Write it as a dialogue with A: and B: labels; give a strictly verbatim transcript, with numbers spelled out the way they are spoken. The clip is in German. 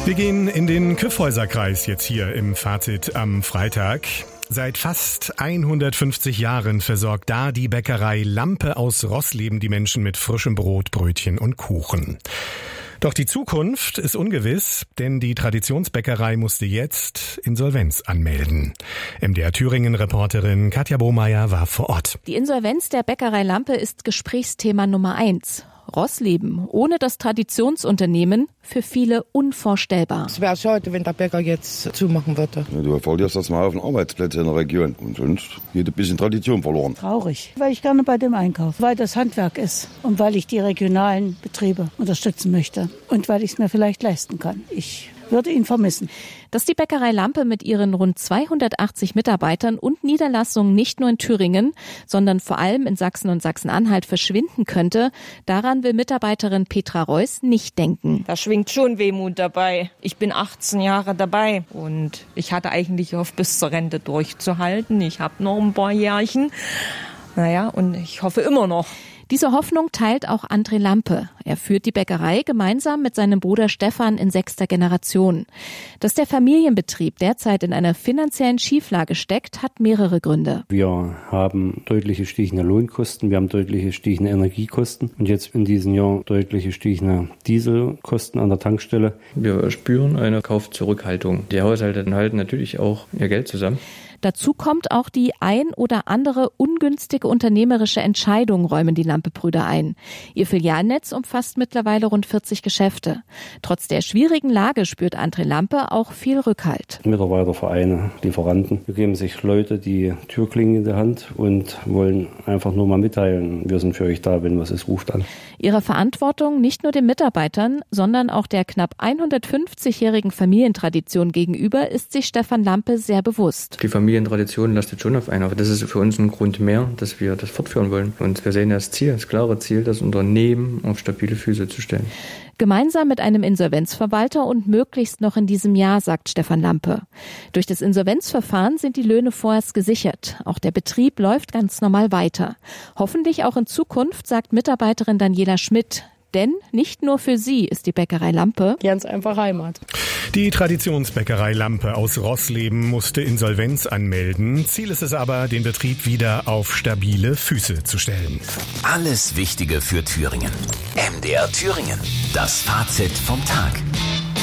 A: Wir gehen in den Kyffhäuser-Kreis jetzt hier im Fazit am Freitag. Seit fast hundertfünfzig Jahren versorgt da die Bäckerei Lampe aus Roßleben die Menschen mit frischem Brot, Brötchen und Kuchen. Doch die Zukunft ist ungewiss, denn die Traditionsbäckerei musste jetzt Insolvenz anmelden. M D R Thüringen-Reporterin Katja Bohmeier war vor Ort.
B: Die Insolvenz der Bäckerei Lampe ist Gesprächsthema Nummer eins. Roßleben ohne das Traditionsunternehmen für viele unvorstellbar.
C: Es wäre schade, wenn der Bäcker jetzt zumachen würde.
D: Ja, du verlierst das mal auf den Arbeitsplätze in der Region und sonst geht ein bisschen Tradition verloren.
E: Traurig, weil ich gerne bei dem einkaufe, weil das Handwerk ist und weil ich die regionalen Betriebe unterstützen möchte und weil ich es mir vielleicht leisten kann. Ich würde ihn vermissen.
B: Dass die Bäckerei Lampe mit ihren rund zweihundertachtzig Mitarbeitern und Niederlassungen nicht nur in Thüringen, sondern vor allem in Sachsen und Sachsen-Anhalt verschwinden könnte, daran will Mitarbeiterin Petra Reuss nicht denken.
F: Da schwingt schon Wehmut dabei. Ich bin achtzehn Jahre dabei und ich hatte eigentlich gehofft, bis zur Rente durchzuhalten. Ich habe noch ein paar Jährchen. Naja, und ich hoffe immer noch.
B: Diese Hoffnung teilt auch André Lampe. Er führt die Bäckerei gemeinsam mit seinem Bruder Stefan in sechster Generation. Dass der Familienbetrieb derzeit in einer finanziellen Schieflage steckt, hat mehrere Gründe.
G: Wir haben deutlich gestiegene Lohnkosten, wir haben deutlich gestiegene Energiekosten und jetzt in diesem Jahr deutlich gestiegene Dieselkosten an der Tankstelle.
H: Wir spüren eine Kaufzurückhaltung. Die Haushalte halten natürlich auch ihr Geld zusammen.
B: Dazu kommt auch die ein oder andere ungünstige unternehmerische Entscheidung, räumen die Lampe-Brüder ein. Ihr Filialnetz umfasst mittlerweile rund vierzig Geschäfte. Trotz der schwierigen Lage spürt André Lampe auch viel Rückhalt.
G: Mitarbeitervereine, Lieferanten, hier geben sich Leute die Türklingen in der Hand und wollen einfach nur mal mitteilen, wir sind für euch da, wenn was ist, ruft an.
B: Ihrer Verantwortung nicht nur den Mitarbeitern, sondern auch der knapp hundertfünfzigjährigen Familientradition gegenüber ist sich Stefan Lampe sehr bewusst.
H: Die Familientradition lastet schon auf einen, aber das ist für uns ein Grund mehr, dass wir das fortführen wollen. Und wir sehen das Ziel, das klare Ziel, das Unternehmen auf stabile Füße zu stellen.
B: Gemeinsam mit einem Insolvenzverwalter und möglichst noch in diesem Jahr, sagt Stefan Lampe. Durch das Insolvenzverfahren sind die Löhne vorerst gesichert. Auch der Betrieb läuft ganz normal weiter. Hoffentlich auch in Zukunft, sagt Mitarbeiterin Daniela Schmidt. Denn nicht nur für sie ist die Bäckerei Lampe
C: Ganz einfach Heimat.
A: Die Traditionsbäckerei Lampe aus Roßleben musste Insolvenz anmelden. Ziel ist es aber, den Betrieb wieder auf stabile Füße zu stellen.
I: Alles Wichtige für Thüringen. M D R Thüringen. Das Fazit vom Tag.